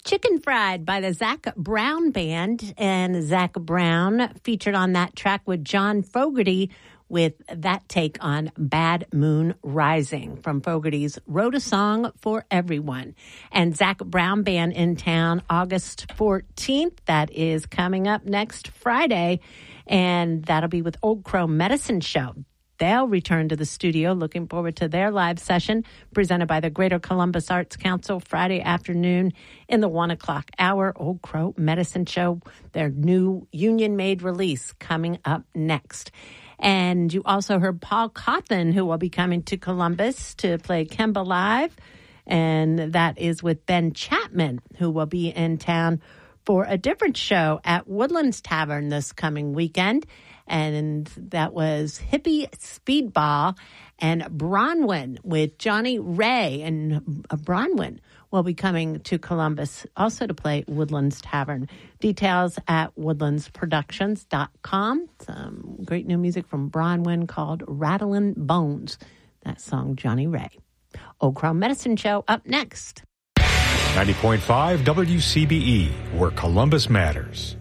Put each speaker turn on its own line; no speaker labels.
Chicken Fried by the Zac Brown Band. And Zac Brown featured on that track with John Fogerty with that take on Bad Moon Rising from Fogerty's Wrote a Song for Everyone. And Zac Brown Band in town August 14th. That is coming up next Friday. And that'll be with Old Crow Medicine Show. They'll return to the studio. Looking forward to their live session presented by the Greater Columbus Arts Council Friday afternoon in the 1 o'clock hour. Old Crow Medicine Show, their new union-made release coming up next. And you also heard Paul Cawthon, who will be coming to Columbus to play Kemba Live. And that is with Ben Chapman, who will be in town for a different show at Woodlands Tavern this coming weekend. And that was Hippie Speedball and Bronwyn with Johnny Ray. And Bronwyn will be coming to Columbus also to play Woodlands Tavern. Details at woodlandsproductions.com. Some great new music from Bronwyn called Rattlin' Bones. That song, Johnny Ray. Old Crow Medicine Show up next.
90.5 WCBE, where Columbus matters.